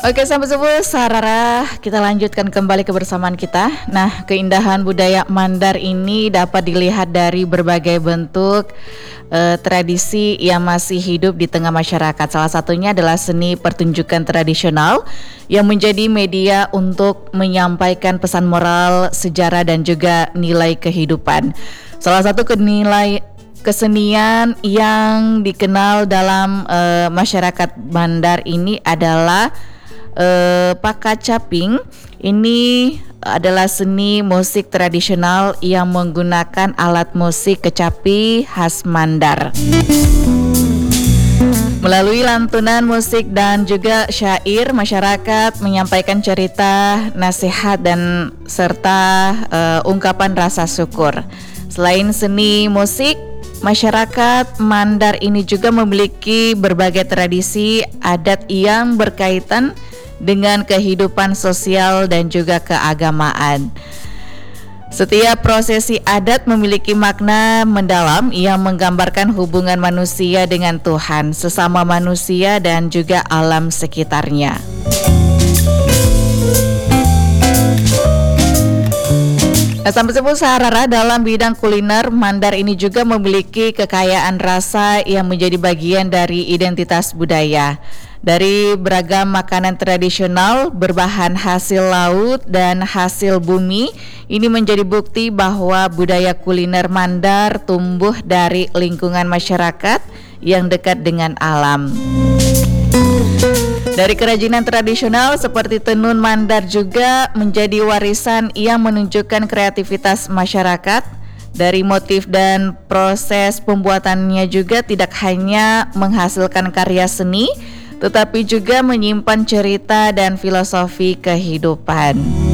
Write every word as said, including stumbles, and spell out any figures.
Oke, sahabat subuh Sarara, kita lanjutkan kembali kebersamaan kita. Nah, keindahan budaya Mandar ini dapat dilihat dari berbagai bentuk eh, tradisi yang masih hidup di tengah masyarakat. Salah satunya adalah seni pertunjukan tradisional yang menjadi media untuk menyampaikan pesan moral, sejarah dan juga nilai kehidupan. Salah satu nilai kesenian yang dikenal dalam uh, masyarakat Mandar ini adalah uh, Pakacaping. Ini adalah seni musik tradisional yang menggunakan alat musik kecapi khas Mandar. Melalui lantunan musik dan juga syair, masyarakat menyampaikan cerita, nasihat dan serta uh, ungkapan rasa syukur. Selain seni musik, masyarakat Mandar ini juga memiliki berbagai tradisi adat yang berkaitan dengan kehidupan sosial dan juga keagamaan. Setiap prosesi adat memiliki makna mendalam yang menggambarkan hubungan manusia dengan Tuhan, sesama manusia dan juga alam sekitarnya. Sampai sepuh Sarara, dalam bidang kuliner, Mandar ini juga memiliki kekayaan rasa yang menjadi bagian dari identitas budaya. Dari beragam makanan tradisional berbahan hasil laut dan hasil bumi, ini menjadi bukti bahwa budaya kuliner Mandar tumbuh dari lingkungan masyarakat yang dekat dengan alam. Dari kerajinan tradisional seperti tenun Mandar juga menjadi warisan yang menunjukkan kreativitas masyarakat. Dari motif dan proses pembuatannya juga tidak hanya menghasilkan karya seni, tetapi juga menyimpan cerita dan filosofi kehidupan.